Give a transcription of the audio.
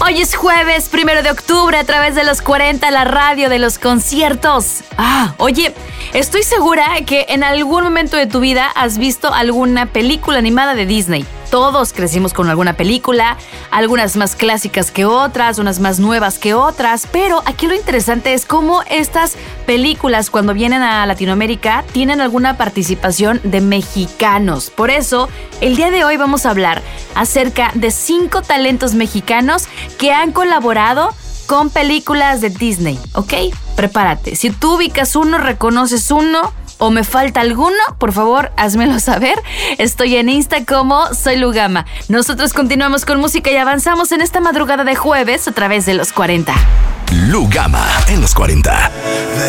Hoy es jueves 1 de octubre a través de los 40, la radio de los conciertos. Oye, estoy segura que en algún momento de tu vida has visto alguna película animada de Disney. Todos crecimos con alguna película, algunas más clásicas que otras, unas más nuevas que otras, pero aquí lo interesante es cómo estas películas cuando vienen a Latinoamérica tienen alguna participación de mexicanos. Por eso, el día de hoy vamos a hablar acerca de 5 talentos mexicanos que han colaborado con películas de Disney, ¿ok? Prepárate, si tú ubicas uno, reconoces uno, o me falta alguno, por favor, házmelo saber. Estoy en Insta como Soy Lugama. Nosotros continuamos con música y avanzamos en esta madrugada de jueves a través de los 40. Lugama en los 40.